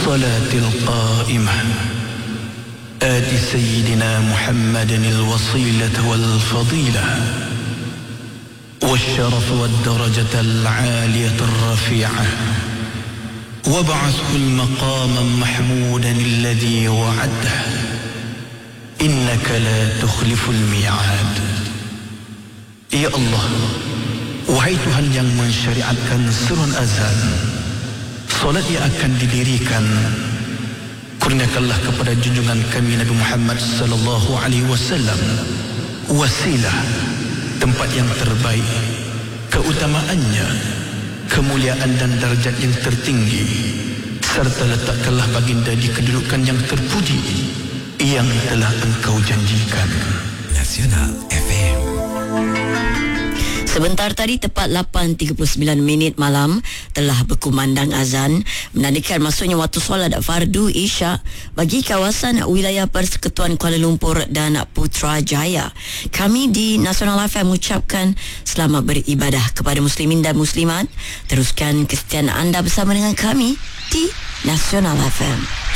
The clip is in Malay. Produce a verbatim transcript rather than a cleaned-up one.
الصلاة القائمة آت سيدنا محمد الوصيلة والفضيلة والشرف والدرجة العالية الرفيعة وابعثه المقام محمودا الذي وعده إنك لا تخلف الميعاد. Ya Allah, wahai Tuhan yang mensyariatkan seruan azan, solat yang akan didirikan, kurniakanlah kepada junjungan kami Nabi Muhammad sallallahu alaihi wasallam wasilah, tempat yang terbaik, keutamaannya, kemuliaan dan darjat yang tertinggi, serta letakkanlah baginda di kedudukan yang terpuji yang telah engkau janjikan. Nasional F M. Sebentar tadi tepat lapan tiga puluh sembilan minit malam telah berkumandang azan menandakan masuknya waktu solat fardu Isyak bagi kawasan wilayah Persekutuan Kuala Lumpur dan Putrajaya. Kami di Nasional F M mengucapkan selamat beribadah kepada muslimin dan muslimat. Teruskan kesetiaan anda bersama dengan kami di Nasional F M.